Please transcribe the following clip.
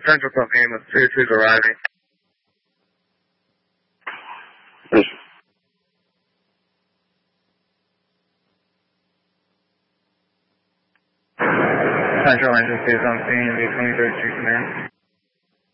Central Cocaine with 3 arriving. Central Agency is on scene, the 23rd Street Command.